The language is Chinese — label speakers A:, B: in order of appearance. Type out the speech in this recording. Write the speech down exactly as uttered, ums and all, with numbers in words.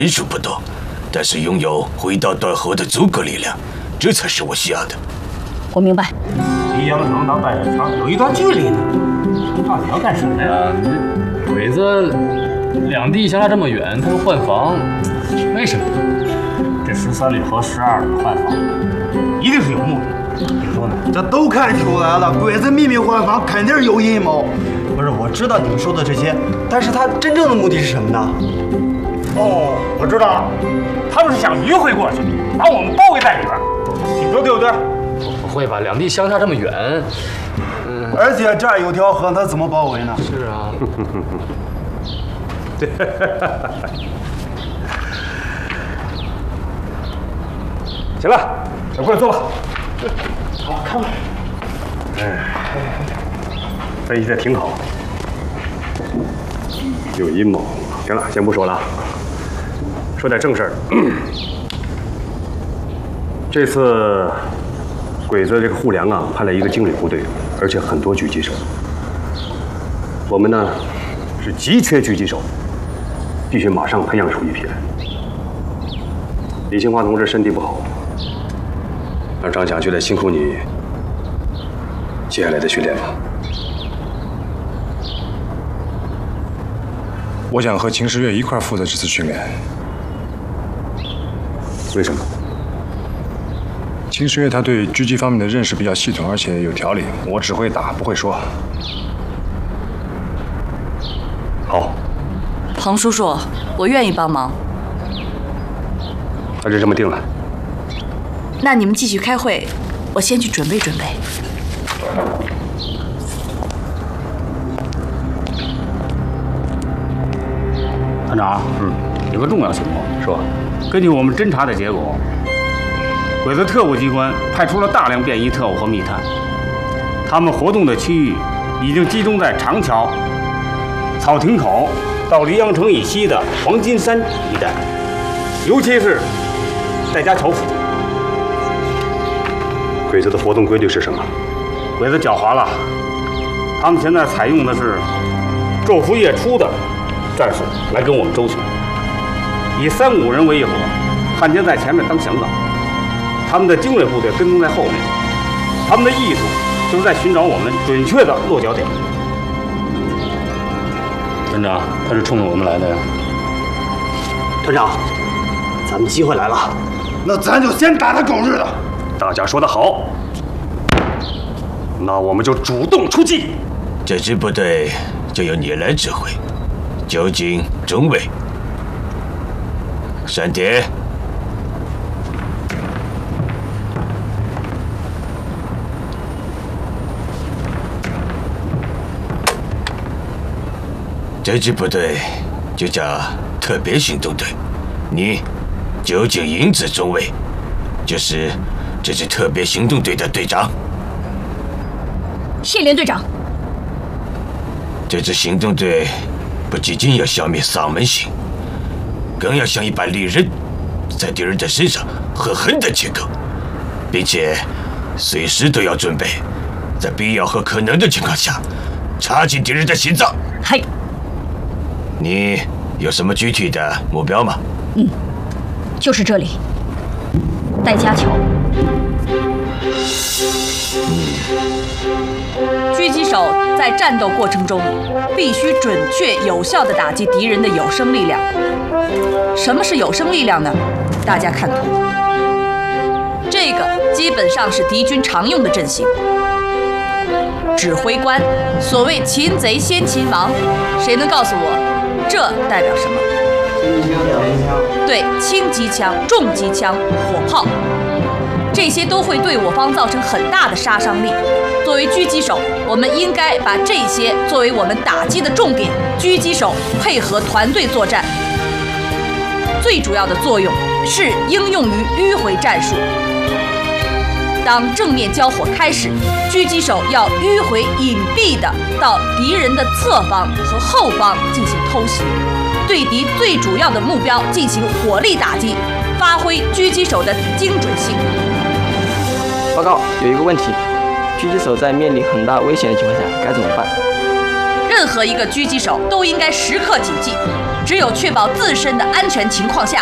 A: 人数不多，但是拥有回到断后的足够力量，这才是我需要的。
B: 我明白。
C: 离阳城到半山场有一段距离呢，到底要干什么呀？
D: 这鬼子两地相差这么远，他们换防，为什么？
C: 这十三旅和十二旅换防，一定是有目的。你说呢？
E: 这都看出来了，鬼子秘密换防肯定是有阴谋。不是，我知道你们说的这些，但是他真正的目的是什么呢？
C: 哦，我知道了，他们是想迂回过去，把我们包围在里边。你说对不对？
D: 不会吧？两地相差这么远，
E: 嗯，而且这儿有条河，他怎么包围呢？
D: 是啊。
C: 行了，小过来坐吧。好，看吧。
F: 哎，分析的挺好，有阴谋。行了，先不说了，说点正事儿。这次鬼子这个护粮啊，派了一个精锐部队，而且很多狙击手。我们呢是急缺狙击手，必须马上培养出一批来。李兴华同志身体不好，让张强就得辛苦你接下来的训练了。
G: 我想和秦时月一块负责这次训练。
F: 为什么？
G: 秦时月他对狙击方面的认识比较系统，而且有条理。我只会打，不会说。
F: 好，
B: 彭叔叔，我愿意帮忙。
F: 那就这么定了。
B: 那你们继续开会，我先去准备准备。
C: 团长，
F: 嗯，
C: 有个重要情报，
F: 说，
C: 根据我们侦查的结果，鬼子特务机关派出了大量便衣特务和密探，他们活动的区域已经集中在长桥、草亭口到黎阳城以西的黄金山一带，尤其是戴家桥附近。
F: 鬼子的活动规律是什么？
C: 鬼子狡猾了，他们现在采用的是昼伏夜出的战术来跟我们周旋，以三五人为一伙，汉奸在前面当向导，他们的精锐部队跟踪在后面，他们的意图就是在寻找我们准确的落脚点。
D: 团长，他是冲着我们来的呀。
E: 团长，咱们机会来了，那咱就先打他狗日的！
F: 大家说得好，那我们就主动出击。
A: 这支部队就由你来指挥，究竟中尉。闪电，这支部队就叫特别行动队，你究竟英子中尉，就是这支特别行动队的队长。
B: 谢连队长。
A: 这支行动队不仅仅要消灭丧门星，更要像一把利刃，在敌人的身上狠狠地切割，并且随时都要准备，在必要和可能的情况下，插进敌人的心脏。
B: 嘿，
A: 你有什么具体的目标吗？
B: 嗯，就是这里，戴家桥。狙击手在战斗过程中必须准确有效地打击敌人的有生力量。什么是有生力量呢？大家看图，这个基本上是敌军常用的阵型。指挥官，所谓擒贼先擒王，谁能告诉我这代表什么？对，轻机枪、重机枪、火炮，这些都会对我方造成很大的杀伤力。作为狙击手，我们应该把这些作为我们打击的重点。狙击手配合团队作战，最主要的作用是应用于迂回战术。当正面交火开始，狙击手要迂回隐蔽地到敌人的侧方和后方进行偷袭，对敌最主要的目标进行火力打击，发挥狙击手的精准性。
H: 报告，有一个问题，狙击手在面临很大危险的情况下该怎么办？
B: 任何一个狙击手都应该时刻谨记，只有确保自身的安全情况下，